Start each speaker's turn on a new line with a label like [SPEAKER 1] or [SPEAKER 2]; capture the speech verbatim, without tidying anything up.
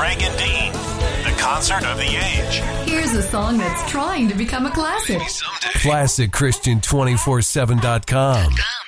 [SPEAKER 1] Craig and Dean, the concert of the age.
[SPEAKER 2] Here's a song that's trying to become a classic.
[SPEAKER 1] Maybe someday.
[SPEAKER 3] Classic Christian two forty-seven dot com.